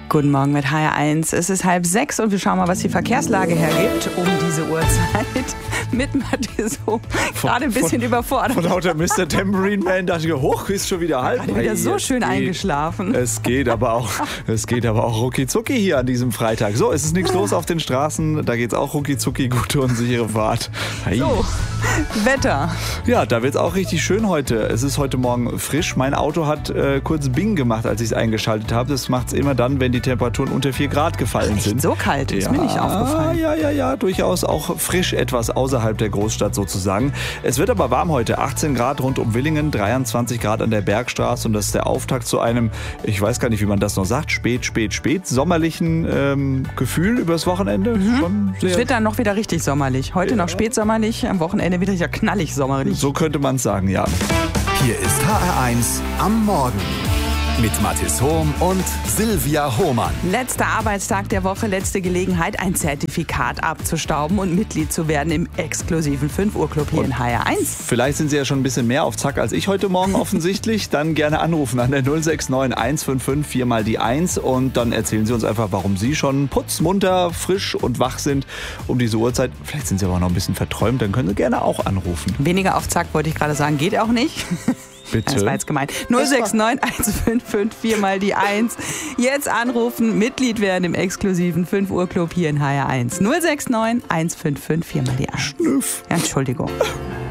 Guten Morgen mit HR1. Es ist 5:30 und wir schauen mal, was die Verkehrslage hergibt um diese Uhrzeit mit Matthias Hohm. Gerade ein bisschen überfordert. Von lauter Mr. Tambourine Man dachte ich, hoch, ist schon wieder halb. Gerade wieder so schön eingeschlafen. Es geht aber auch rucki zucki hier an diesem Freitag. So, es ist nichts los auf den Straßen. Da geht's auch rucki zucki, gute und sichere Fahrt. Hey. So, Wetter. Ja, da wird's auch richtig schön heute. Es ist heute Morgen frisch. Mein Auto hat kurz Bing gemacht, als ich es eingeschaltet habe. Das macht's immer dann, wenn die Temperaturen unter 4 Grad gefallen sind. So kalt, ist mir nicht aufgefallen. Ja, durchaus auch frisch etwas außerhalb der Großstadt sozusagen. Es wird aber warm heute. 18 Grad rund um Villingen, 23 Grad an der Bergstraße und das ist der Auftakt zu einem, ich weiß gar nicht, wie man das noch sagt, spät sommerlichen Gefühl übers Wochenende. Es wird dann noch wieder richtig sommerlich. Heute noch spätsommerlich, am Wochenende wieder ja knallig sommerlich. So könnte man es sagen, ja. Hier ist HR1 am Morgen mit Mathis Hohm und Silvia Hohmann. Letzter Arbeitstag der Woche, letzte Gelegenheit, ein Zertifikat abzustauben und Mitglied zu werden im exklusiven 5-Uhr-Club hier in HR1. Vielleicht sind Sie ja schon ein bisschen mehr auf Zack als ich heute Morgen offensichtlich. Dann gerne anrufen an der 069 155 4 mal die 1 und dann erzählen Sie uns einfach, warum Sie schon putzmunter, frisch und wach sind um diese Uhrzeit. Vielleicht sind Sie aber noch ein bisschen verträumt, dann können Sie gerne auch anrufen. Weniger auf Zack wollte ich gerade sagen, geht auch nicht. Bitte. Das war jetzt gemeint. 069 155 4 mal die 1. Jetzt anrufen, Mitglied werden im exklusiven 5-Uhr-Club hier in HR1. 069 155 4 mal die 1. Schnüff. Ja, Entschuldigung.